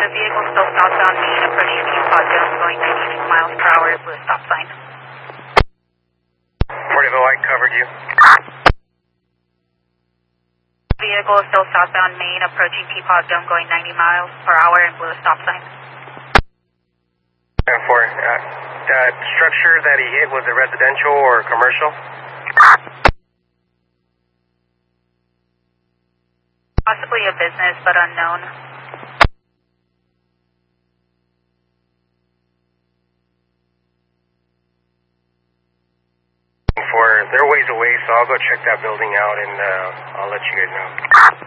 The vehicle still southbound Main, approaching Peapod Dome, going 92 miles per hour, blue stop sign. Porterville, I covered you. Vehicle is still southbound Main, approaching Peapod Dome, going 90 miles per hour, and blue stop sign. And for the structure that he hit, was it residential or commercial? Possibly a business, but unknown. They're ways away, so I'll go check that building out and I'll let you guys know.